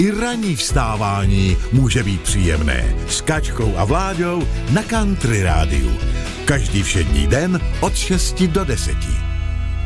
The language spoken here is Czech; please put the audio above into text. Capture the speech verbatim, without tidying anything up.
I ranní vstávání může být příjemné. S Kačkou a Vláďou na Country rádiu. Každý všední den od šesti do deseti.